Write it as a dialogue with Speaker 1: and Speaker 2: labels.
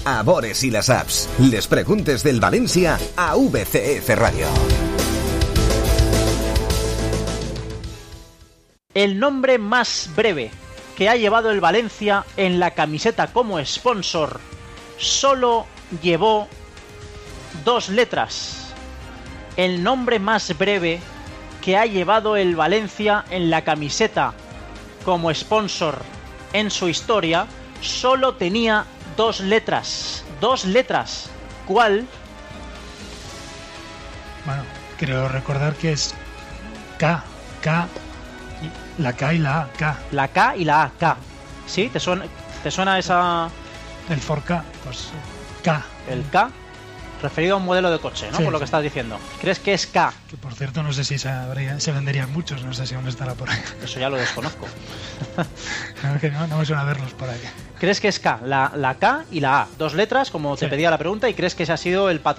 Speaker 1: a Bores y las apps. Les preguntes del Valencia a VCF Radio.
Speaker 2: El nombre más breve que ha llevado el Valencia en la camiseta como sponsor solo llevó 2 letras. El nombre más breve que ha llevado el Valencia en la camiseta como sponsor en su historia solo tenía 2 letras. 2 letras. ¿Cuál?
Speaker 3: Bueno, creo recordar que es K. La K y la A. K.
Speaker 2: La K y la A. K. ¿Sí? ¿Te suena esa...?
Speaker 3: El Forca, pues K.
Speaker 2: El K, referido a un modelo de coche, ¿no?
Speaker 3: Sí,
Speaker 2: por lo que
Speaker 3: sí.
Speaker 2: estás diciendo. ¿Crees que es K?
Speaker 3: Que por cierto no sé si se venderían muchos, no sé si aún estará por ahí.
Speaker 2: Eso ya lo desconozco.
Speaker 3: No me suena verlos por ahí.
Speaker 2: ¿Crees que es K? La K y la A. 2 letras, como te
Speaker 3: Sí.
Speaker 2: pedía la pregunta, y crees que ese ha sido el patrón